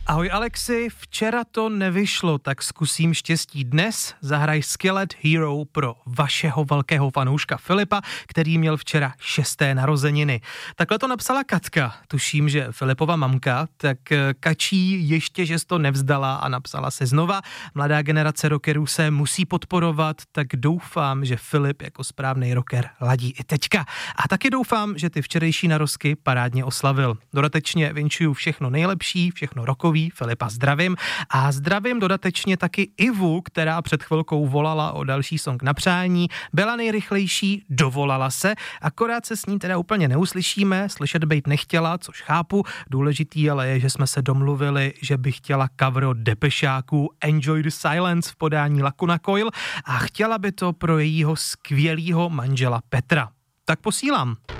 Ahoj Alexi, včera to nevyšlo, tak zkusím štěstí dnes. Zahraj Skillet Hero pro vašeho velkého fanouška Filipa, který měl včera 6. narozeniny. Takhle to napsala Katka. Tuším, že Filipova mamka, tak kačí ještě, že to nevzdala a napsala se znova. Mladá generace rockerů se musí podporovat, tak doufám, že Filip jako správný rocker ladí i teďka. A taky doufám, že ty včerejší narozky parádně oslavil. Dodatečně vinčuju všechno nejlepší, všechno rockový. Filipa zdravím a zdravím dodatečně taky Ivu, která před chvilkou volala o další song na přání, byla nejrychlejší, dovolala se, akorát se s ní teda úplně neuslyšíme, slyšet bejt nechtěla, což chápu, důležitý ale je, že jsme se domluvili, že by chtěla cover od Depešáků Enjoy the Silence v podání Lacuna Coil a chtěla by to pro jejího skvělýho manžela Petra. Tak posílám.